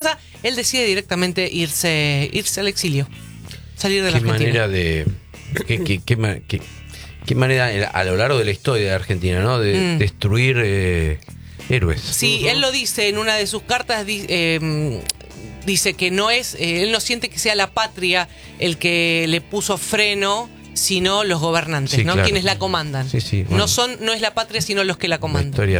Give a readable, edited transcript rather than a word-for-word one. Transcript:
casa, él decide directamente irse al exilio, salir de la Argentina. Qué manera a lo largo de la historia de Argentina, ¿no? De destruir héroes. Sí, él lo dice en una de sus cartas, dice que no es, él no siente que sea la patria el que le puso freno, sino los gobernantes, Sí, ¿no? claro. Quienes la comandan. Sí, bueno. No es la patria, sino los que la comandan. La historia